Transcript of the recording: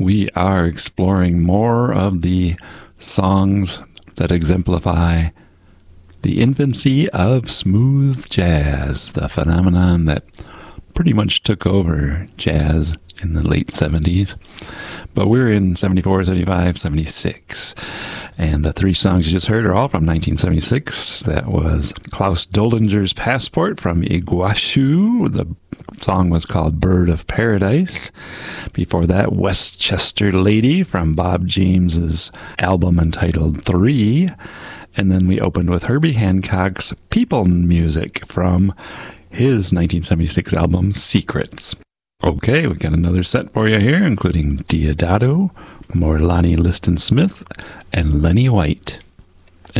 we are exploring more of the songs that exemplify the infancy of smooth jazz, the phenomenon that pretty much took over jazz in the late 70s. But we're in 74, 75, 76. And the three songs you just heard are all from 1976. That was Klaus Doldinger's Passport from Iguachu. The song was called Bird of Paradise. Before that, Westchester Lady from Bob James's album entitled 3. And then we opened with Herbie Hancock's People Music from his 1976 album Secrets. Okay, we got another set for you here, including Diodato, more Lonnie Liston Smith, and Lenny White.